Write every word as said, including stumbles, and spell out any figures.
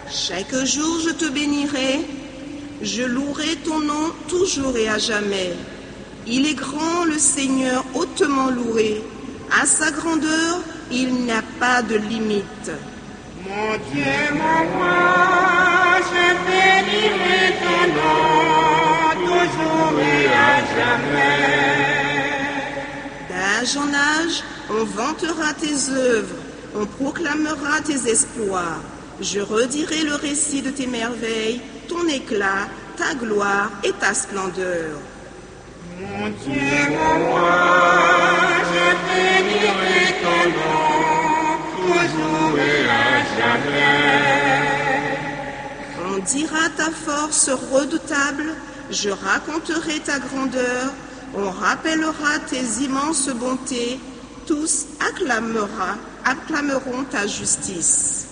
Chaque jour je te bénirai, je louerai ton nom toujours et à jamais. Il est grand le Seigneur, hautement loué. À sa grandeur, il n'y a pas de limite. Mon Dieu, mon roi, je bénirai ton nom toujours et à jamais. D'âge en âge, on vantera tes œuvres, on proclamera tes exploits. Je redirai le récit de tes merveilles, ton éclat, ta gloire et ta splendeur. Mon Dieu, mon roi, je bénirai ton nom toujours et à jamais. On dira ta force redoutable, je raconterai ta grandeur, on rappellera tes immenses bontés, tous acclamera, acclameront ta justice.